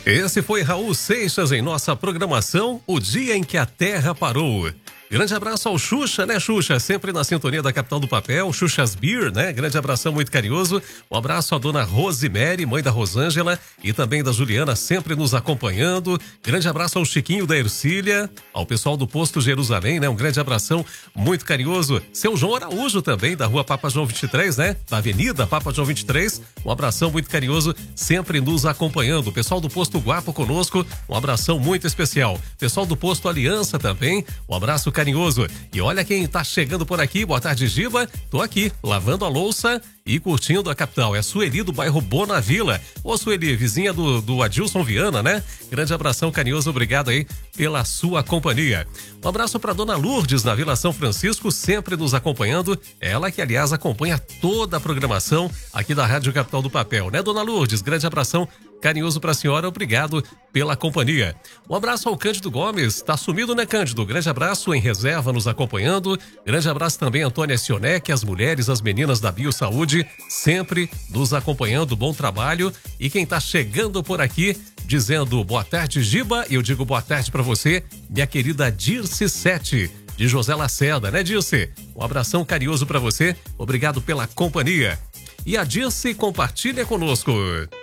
Esse foi Raul Seixas em nossa programação, O Dia em que a Terra Parou. Grande abraço ao Xuxa, né, Xuxa? Sempre na sintonia da Capital do Papel, Xuxas Beer, né? Grande abração muito carinhoso. Um abraço à dona Rosemary, mãe da Rosângela, e também da Juliana, sempre nos acompanhando. Grande abraço ao Chiquinho da Ercília, ao pessoal do Posto Jerusalém, né? Um grande abração muito carinhoso. Seu João Araújo também, da Rua Papa João 23, né? Da Avenida Papa João 23. Um abração muito carinhoso, sempre nos acompanhando. O pessoal do Posto Guapo conosco, um abração muito especial. Pessoal do Posto Aliança também, um abraço carinhoso. E olha quem tá chegando por aqui. Boa tarde, Giba. Tô aqui, lavando a louça e curtindo a capital. É a Sueli do bairro Bonavila. Ô, Sueli, vizinha do Adilson Viana, né? Grande abração carinhoso, obrigado aí pela sua companhia. Um abraço pra dona Lourdes, na Vila São Francisco, sempre nos acompanhando. Ela que, aliás, acompanha toda a programação aqui da Rádio Capital do Papel, né, dona Lourdes? Grande abração carinhoso pra senhora, obrigado pela companhia. Um abraço ao Cândido Gomes, tá sumido, né, Cândido? Grande abraço em reserva nos acompanhando. Grande abraço também a Antônia Sionec, as mulheres, as meninas da Biosaúde, sempre nos acompanhando, bom trabalho. E quem tá chegando por aqui, dizendo boa tarde, Giba, e eu digo boa tarde pra você, minha querida Dirce Sete, de José Lacerda, né, Dirce? Um abração carinhoso pra você, obrigado pela companhia. E a Dirce compartilha conosco.